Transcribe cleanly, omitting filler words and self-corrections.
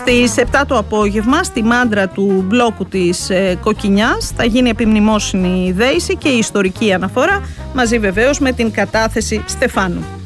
Στις 7 το απόγευμα, στη μάντρα του μπλόκου της Κοκκινιάς, θα γίνει επιμνημόσυνη δέηση και η ιστορική αναφορά, μαζί βεβαίως με την κατάθεση Στεφάνου.